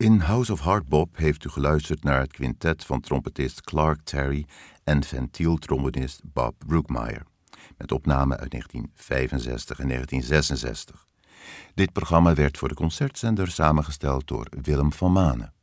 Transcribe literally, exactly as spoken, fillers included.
In House of Hard Bop heeft u geluisterd naar het quintet van trompetist Clark Terry en ventieltrombonist Bob Brookmeyer, met opname uit negentien vijfenzestig en negentien zesenzestig. Dit programma werd voor de concertzender samengesteld door Willem van Manen.